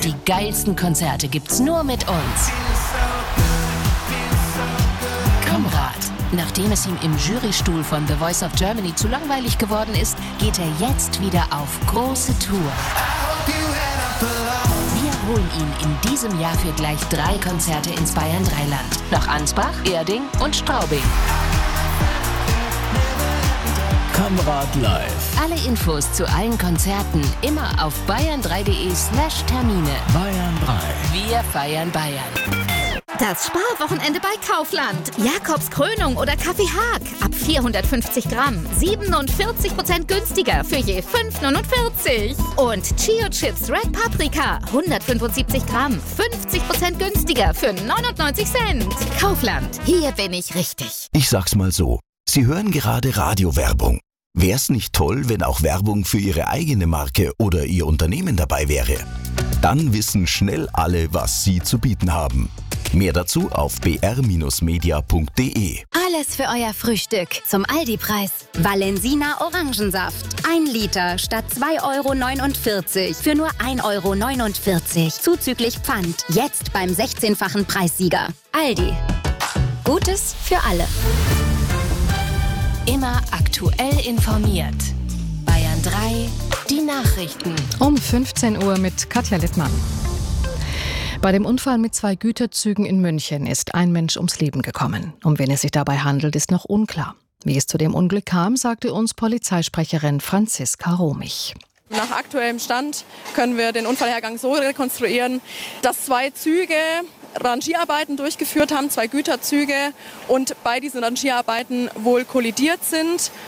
Die geilsten Konzerte gibt's nur mit uns. Konrad. Nachdem es ihm im Jurystuhl von The Voice of Germany zu langweilig geworden ist, geht er jetzt wieder auf große Tour. Wir holen ihn in diesem Jahr für gleich 3 Konzerte ins Bayern 3-Land. Nach Ansbach, Erding und Straubing. Konrad live. Alle Infos zu allen Konzerten immer auf bayern3.de/Termine. Bayern 3. Wir feiern Bayern. Das Sparwochenende bei Kaufland. Jakobs Krönung oder Kaffee Haag. Ab 450 Gramm. 47% günstiger für je 5,49. Und Chio Chips Red Paprika. 175 Gramm. 50% günstiger für 99 Cent. Kaufland. Hier bin ich richtig. Ich sag's mal so. Sie hören gerade Radiowerbung. Wär's nicht toll, wenn auch Werbung für Ihre eigene Marke oder Ihr Unternehmen dabei wäre? Dann wissen schnell alle, was Sie zu bieten haben. Mehr dazu auf br-media.de. Alles für euer Frühstück zum Aldi-Preis. Valensina Orangensaft. 1 Liter statt 2,49 € für nur 1,49 € zuzüglich Pfand. Jetzt beim 16-fachen Preissieger. Aldi. Gutes für alle. Immer aktuell informiert. Bayern 3, die Nachrichten. Um 15 Uhr mit Katja Littmann. Bei dem Unfall mit 2 Güterzügen in München ist ein Mensch ums Leben gekommen. Um wen es sich dabei handelt, ist noch unklar. Wie es zu dem Unglück kam, sagte uns Polizeisprecherin Franziska Romich. Nach aktuellem Stand können wir den Unfallhergang so rekonstruieren, dass 2 Züge Rangierarbeiten durchgeführt haben, 2 Güterzüge, und bei diesen Rangierarbeiten wohl kollidiert sind.